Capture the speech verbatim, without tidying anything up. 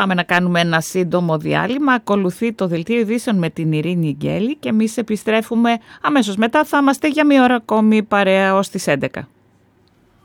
Πάμε να κάνουμε ένα σύντομο διάλειμμα. Ακολουθεί το Δελτίο Ειδήσεων με την Ειρήνη Γκέλη και εμείς επιστρέφουμε αμέσως μετά. Θα είμαστε για μία ώρα ακόμη παρέα ως τις έντεκα.